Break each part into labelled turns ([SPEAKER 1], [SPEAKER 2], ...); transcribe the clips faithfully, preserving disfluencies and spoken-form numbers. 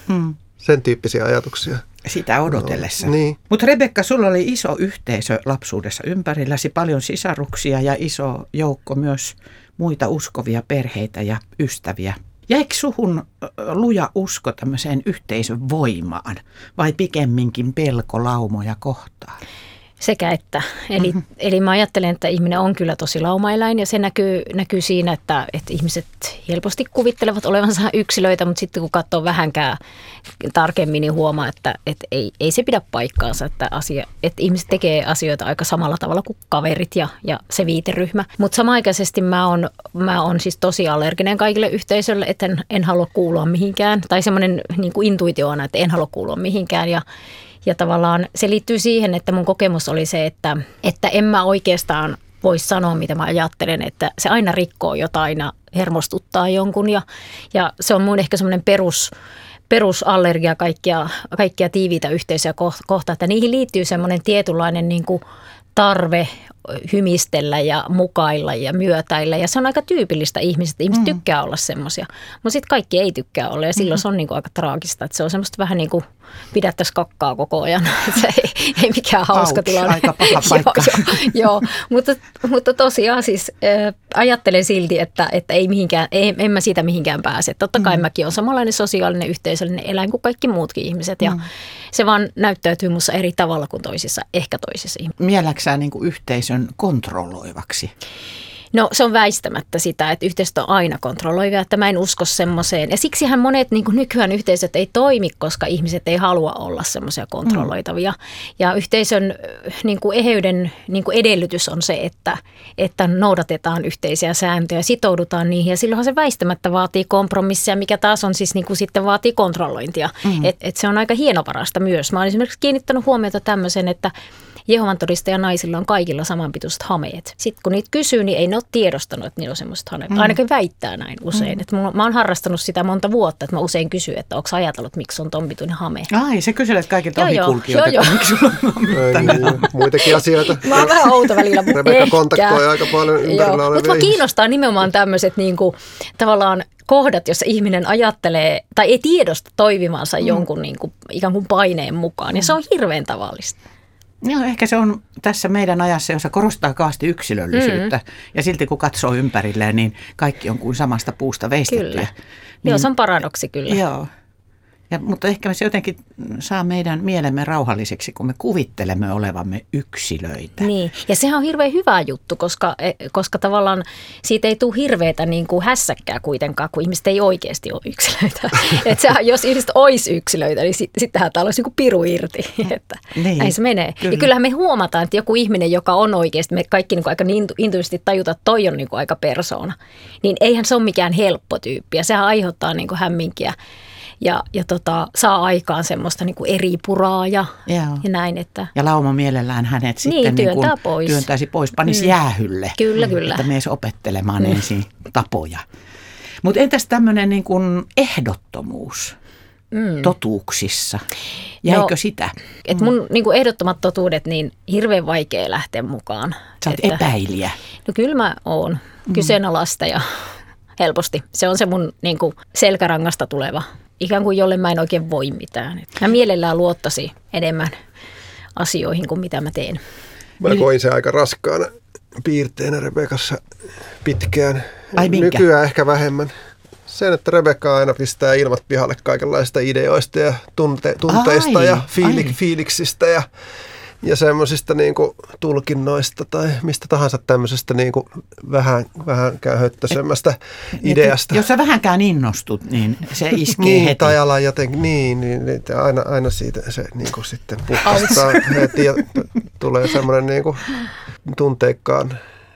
[SPEAKER 1] Hmm.
[SPEAKER 2] Sen tyyppisiä ajatuksia.
[SPEAKER 1] Sitä odotellessa.
[SPEAKER 2] No, niin.
[SPEAKER 1] Mutta Rebekka, sulla oli iso yhteisö lapsuudessa ympärilläsi, paljon sisaruksia ja iso joukko myös muita uskovia perheitä ja ystäviä. Jäikö suhun luja usko tämmöiseen yhteisön voimaan vai pikemminkin pelko laumoja kohtaan?
[SPEAKER 3] Sekä että. Eli, mm-hmm. eli mä ajattelen, että ihminen on kyllä tosi laumaeläin ja se näkyy, näkyy siinä, että, että ihmiset helposti kuvittelevat olevansa yksilöitä, mutta sitten kun katsoo vähänkään tarkemmin, niin huomaa, että, että ei, ei se pidä paikkaansa, että, asia, että ihmiset tekee asioita aika samalla tavalla kuin kaverit ja, ja se viiteryhmä. Mutta samanaikaisesti mä oon, mä oon siis tosi allerginen kaikille yhteisölle, että en, en halua kuulua mihinkään tai semmoinen niin kuin intuitioona, että en halua kuulua mihinkään ja Ja tavallaan se liittyy siihen, että mun kokemus oli se, että, että en mä oikeastaan voi sanoa, mitä mä ajattelen, että se aina rikkoo jotain ja hermostuttaa jonkun. Ja, ja se on mun ehkä semmoinen perus, perusallergia kaikkia, kaikkia tiiviitä yhteisöjä kohtaan, että niihin liittyy semmoinen tietynlainen niin kuin tarve hymistellä ja mukailla ja myötäillä. Ja se on aika tyypillistä ihmisistä. Ihmiset mm. tykkää olla semmoisia, mutta sitten kaikki ei tykkää olla. Ja silloin mm. se on niinku aika traagista, että se on semmoista vähän niin kuin pidättäisi kakkaa koko ajan. Se ei, ei mikään hauska
[SPEAKER 1] Ouch,
[SPEAKER 3] tilanne.
[SPEAKER 1] aika paha paikka.
[SPEAKER 3] joo, joo, mutta, mutta tosiaan siis äh, ajattelen silti, että, että ei mihinkään, ei, en mä siitä mihinkään pääse. Totta kai mm. mäkin olen samanlainen sosiaalinen, yhteisöllinen eläin kuin kaikki muutkin ihmiset. Ja mm. se vaan näyttäytyy musta eri tavalla kuin toisissa, ehkä toisissa ihmisissä.
[SPEAKER 1] Mieläksää niin kuin yhteisön kontrolloivaksi?
[SPEAKER 3] No se on väistämättä sitä, että yhteisöt on aina kontrolloivia, että mä en usko semmoiseen. Ja siksihän monet niin kuin nykyään yhteisöt ei toimi, koska ihmiset ei halua olla semmoisia kontrolloitavia. Mm. Ja yhteisön niin kuin eheyden niin kuin edellytys on se, että, että noudatetaan yhteisiä sääntöjä, sitoudutaan niihin. Ja silloinhan se väistämättä vaatii kompromissia, mikä taas on siis niin kuin sitten vaatii kontrollointia. Mm. Et, et se on aika hienovarasta myös. Mä olen esimerkiksi kiinnittänyt huomiota tämmöisen, että Jehovan todistajan naisilla on kaikilla samanpituiset hameet. Sitten kun niitä kysyy, niin ei ne ole tiedostanut, että niillä on semmoiset hameet. Mm. Ainakin väittää näin usein. Mm. Että mulla, mä oon harrastanut sitä monta vuotta, että mä usein kysyn, että onko ajatellut, miksi on ton pituinen hame.
[SPEAKER 1] Ai, sä kyselet kaikilta ohikulkijoilta,
[SPEAKER 3] että
[SPEAKER 1] miksi sulla on
[SPEAKER 2] niin, muitakin asioita.
[SPEAKER 3] Mä oon vähän outo välillä, mutta
[SPEAKER 2] Rebekka kontaktoi aika paljon ympärillä olevia
[SPEAKER 3] Mutta mä kiinnostaa nimenomaan tämmöiset niinku, tavallaan kohdat, jossa ihminen ajattelee tai ei tiedosta toimivansa mm. jonkun niinku, ikään kuin paineen mukaan. Ja se on hirveän tavallista.
[SPEAKER 1] Joo, ehkä se on tässä meidän ajassa, jossa korostaa kaasti yksilöllisyyttä. Mm. Ja silti kun katsoo ympärilleen, niin kaikki on kuin samasta puusta veistettyä.
[SPEAKER 3] Kyllä.
[SPEAKER 1] Niin,
[SPEAKER 3] joo, se on paradoksi kyllä.
[SPEAKER 1] Joo. Ja, mutta ehkä se jotenkin saa meidän mielemme rauhalliseksi, kun me kuvittelemme olevamme yksilöitä.
[SPEAKER 3] Niin, ja sehän on hirveän hyvä juttu, koska, koska tavallaan siitä ei tule hirveätä niin kuin hässäkkää kuitenkaan, kun ihmiset ei oikeasti ole yksilöitä. Että sehän, jos ihmiset olisi yksilöitä, niin sit, sittenhän täällä olisi niin kuin piru irti. Että niin, näin se menee. Kyllä. Ja kyllähän me huomataan, että joku ihminen, joka on oikeasti, me kaikki niin kuin aika intuitiivisesti tajuta, että toi on niin kuin aika persoona, niin eihän se ole mikään helppo tyyppi. Ja sehän aiheuttaa niin kuin hämminkiä. Ja, ja tota, saa aikaan semmoista niin kuin eripuraa ja, ja näin. Että
[SPEAKER 1] ja lauma mielellään hänet
[SPEAKER 3] niin,
[SPEAKER 1] sitten niin kuin
[SPEAKER 3] pois.
[SPEAKER 1] työntäisi pois, panisi mm. jäähylle.
[SPEAKER 3] Kyllä, kyllä.
[SPEAKER 1] Että mies opettelemaan
[SPEAKER 3] mm.
[SPEAKER 1] ensin tapoja. Mutta entäs tämmöinen niin kuin ehdottomuus mm. totuuksissa? Jäikö no, sitä?
[SPEAKER 3] Et mun niin kuin ehdottomat totuudet, niin hirveän vaikea lähteä mukaan.
[SPEAKER 1] Sä oot
[SPEAKER 3] että,
[SPEAKER 1] epäilijä.
[SPEAKER 3] No kyllä mä oon kyseenalaista ja helposti. Se on se mun niin kuin selkärangasta tuleva. Ikään kuin jolle mä en oikein voi mitään. Mä mielellään luottaisin enemmän asioihin kuin mitä mä teen.
[SPEAKER 2] Mä koin se aika raskaana piirteenä Rebekassa pitkään.
[SPEAKER 1] Ai minkä?
[SPEAKER 2] Nykyään ehkä vähemmän. Sen, että Rebekka aina pistää ilmat pihalle kaikenlaista ideoista ja tunte- tunteista ai, ja fiili- fiiliksistä ja, ja semmoisista niinku tulkinnoista tai mistä tahansa tämmöisestä niinku vähän, vähänkään höttöisemmästä ideasta.
[SPEAKER 1] Et, jos sä vähänkään innostut, niin se iskee
[SPEAKER 2] niin,
[SPEAKER 1] heti.
[SPEAKER 2] Tai ala jotenkin, niin, niin, niin aina, aina siitä se niinku sitten puhkastaa heti ja tulee semmoinen niinku tunteikkaan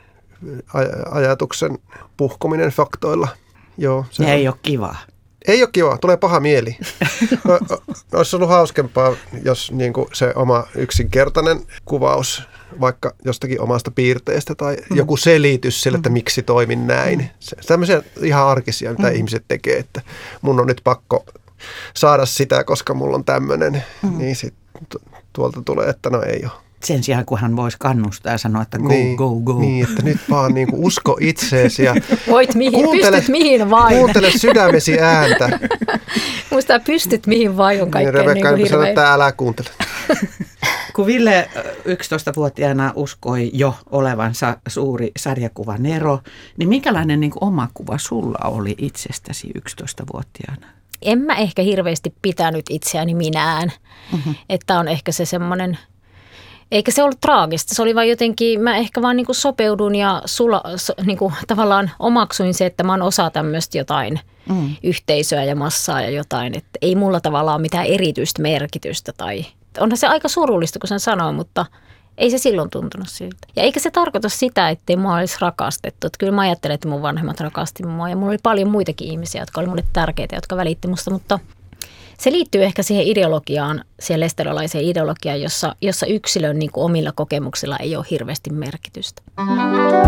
[SPEAKER 2] aj- ajatuksen puhkominen faktoilla. Joo, se
[SPEAKER 1] ei ole kivaa.
[SPEAKER 2] Ei ole kiva, tulee paha mieli. No, olisi ollut hauskempaa, jos niin kuin se oma yksinkertainen kuvaus vaikka jostakin omasta piirteestä tai mm. joku selitys sille, että miksi toimin näin. Mm. Tämmöisiä ihan arkisia, mitä mm. ihmiset tekee, että mun on nyt pakko saada sitä, koska mulla on tämmöinen. Mm. Niin sit tuolta tulee, että no ei ole.
[SPEAKER 1] sen sijaan, kun hän voisi kannustaa ja sanoa, että go,
[SPEAKER 2] niin,
[SPEAKER 1] go, go.
[SPEAKER 2] Niin, että nyt vaan niin kuin usko itseesi ja
[SPEAKER 3] voit mihin,
[SPEAKER 2] kuuntele,
[SPEAKER 3] pystyt mihin vain.
[SPEAKER 2] Kuuntele sydämesi ääntä.
[SPEAKER 3] Musta pystyt mihin vain on kaikkein niin,
[SPEAKER 2] Rebekka,
[SPEAKER 3] niin
[SPEAKER 2] sanoo, että älä kuuntele.
[SPEAKER 1] Kun Ville yksitoistavuotiaana uskoi jo olevansa suuri sarjakuvanero, niin minkälainen niin kuin oma kuva sulla oli itsestäsi yksitoistavuotiaana?
[SPEAKER 3] En mä ehkä hirveästi pitänyt itseäni minään, mm-hmm. että on ehkä se semmoinen, eikä se ollut traagista, se oli vaan jotenkin, mä ehkä vaan niin kuin sopeudun ja sula, so, niin kuin tavallaan omaksuin se, että mä oon osa tämmöistä jotain mm. yhteisöä ja massaa ja jotain, että ei mulla tavallaan mitään erityistä merkitystä tai onhan se aika surullista, kun sen sanoo, mutta ei se silloin tuntunut siltä. Ja eikä se tarkoita sitä, ettei mua olisi rakastettu. Että kyllä mä ajattelen, että mun vanhemmat rakasti mua ja mulla oli paljon muitakin ihmisiä, jotka oli mulle tärkeitä, jotka välitti musta, mutta se liittyy ehkä siihen ideologiaan, siihen lesterilaiseen ideologiaan, jossa, jossa yksilön niin kuin omilla kokemuksilla ei ole hirveästi merkitystä.